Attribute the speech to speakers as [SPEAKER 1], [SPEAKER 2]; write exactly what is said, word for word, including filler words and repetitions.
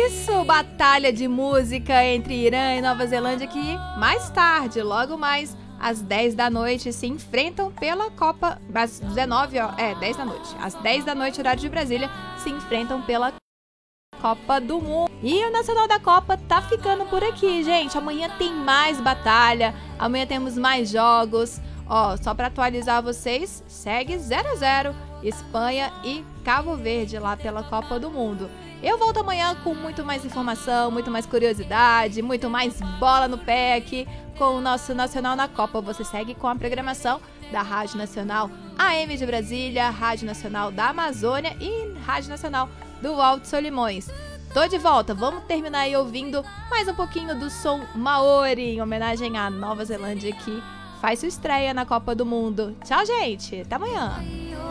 [SPEAKER 1] isso, batalha de música entre Irã e Nova Zelândia que mais tarde, logo mais às dez da noite, se enfrentam pela Copa, às dezenove, ó, é, dez da noite, às dez da noite, horário de Brasília, se enfrentam pela Copa do Mundo. E o Nacional da Copa tá ficando por aqui, gente. Amanhã tem mais batalha, amanhã temos mais jogos. Ó, só para atualizar vocês, segue zero a zero Espanha e Cabo Verde lá pela Copa do Mundo. Eu volto amanhã com muito mais informação, muito mais curiosidade, muito mais bola no pé aqui com o nosso Nacional na Copa. Você segue com a programação da Rádio Nacional A M de Brasília, Rádio Nacional da Amazônia e Rádio Nacional do Alto de Solimões. Tô de volta, vamos terminar aí ouvindo mais um pouquinho do som Maori, em homenagem à Nova Zelândia que faz sua estreia na Copa do Mundo. Tchau, gente, até amanhã!